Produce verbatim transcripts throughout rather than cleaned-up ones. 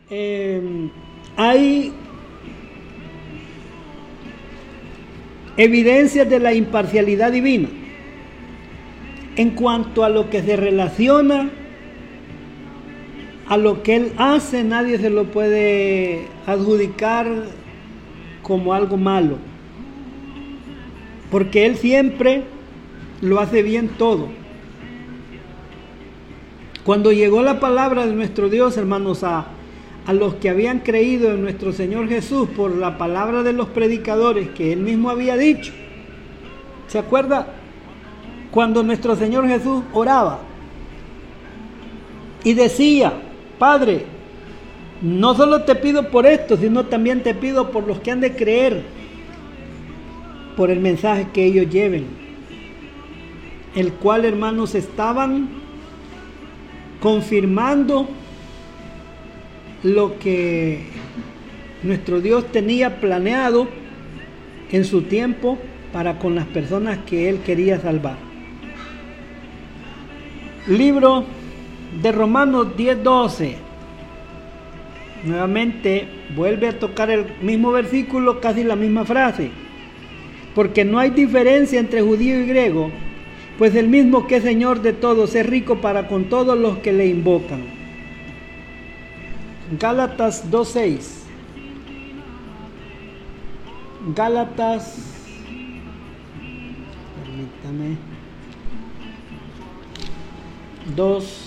eh, hay evidencias de la imparcialidad divina en cuanto a lo que se relaciona a lo que Él hace. Nadie se lo puede adjudicar como algo malo, porque Él siempre lo hace bien todo. Cuando llegó la palabra de nuestro Dios, hermanos, a, a los que habían creído en nuestro Señor Jesús por la palabra de los predicadores que Él mismo había dicho, ¿se acuerda? Cuando nuestro Señor Jesús oraba y decía: Padre, no solo te pido por esto, sino también te pido por los que han de creer, por el mensaje que ellos lleven, el cual, hermanos, estaban confirmando lo que nuestro Dios tenía planeado en su tiempo para con las personas que Él quería salvar. Libro de Romanos diez doce. Nuevamente vuelve a tocar el mismo versículo, casi la misma frase. Porque no hay diferencia entre judío y griego, pues el mismo que es Señor de todos es rico para con todos los que le invocan. Gálatas dos seis. Gálatas, permítame, dos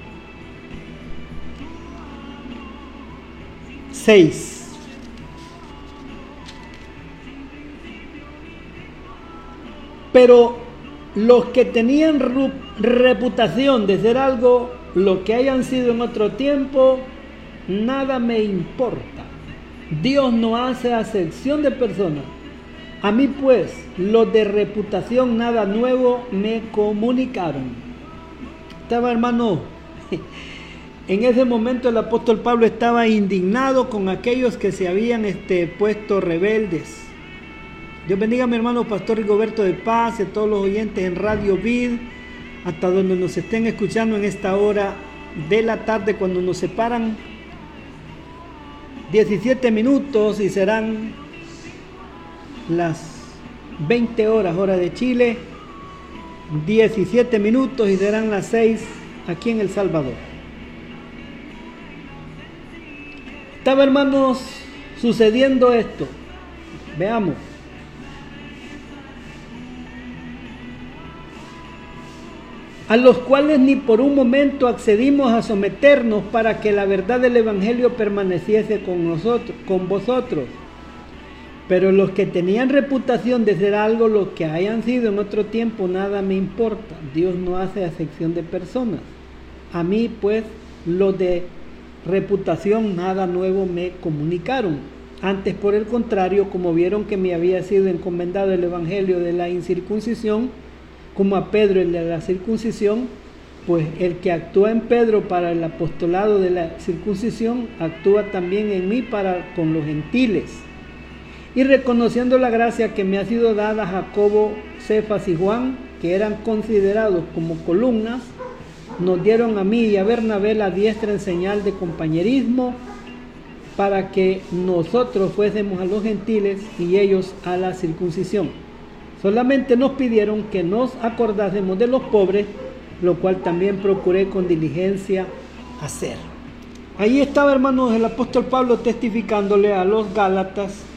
seis. Pero los que tenían reputación de ser algo, lo que hayan sido en otro tiempo, nada me importa. Dios no hace acepción de personas. A mí pues, los de reputación nada nuevo me comunicaron. Estaba, hermano, en ese momento el apóstol Pablo estaba indignado con aquellos que se habían este, puesto rebeldes. Dios bendiga a mi hermano Pastor Rigoberto de Paz, a todos los oyentes en Radio Vid, hasta donde nos estén escuchando en esta hora de la tarde, cuando nos separan diecisiete minutos y serán las veinte horas, hora de Chile, diecisiete minutos y serán las seis aquí en El Salvador. Estaba, hermanos, sucediendo esto. Veamos. A los cuales ni por un momento accedimos a someternos para que la verdad del Evangelio permaneciese con nosotros, con vosotros. Pero los que tenían reputación de ser algo, los que hayan sido en otro tiempo, nada me importa. Dios no hace acepción de personas. A mí, pues, los de reputación nada nuevo me comunicaron. Antes, por el contrario, como vieron que me había sido encomendado el Evangelio de la incircuncisión, como a Pedro el de la circuncisión, pues el que actúa en Pedro para el apostolado de la circuncisión, actúa también en mí para con los gentiles. Y reconociendo la gracia que me ha sido dada a Jacobo, Cefas y Juan, que eran considerados como columnas, nos dieron a mí y a Bernabé la diestra en señal de compañerismo, para que nosotros fuésemos a los gentiles y ellos a la circuncisión. Solamente nos pidieron que nos acordásemos de los pobres, lo cual también procuré con diligencia hacer. Ahí estaba, hermanos, el apóstol Pablo testificándole a los Gálatas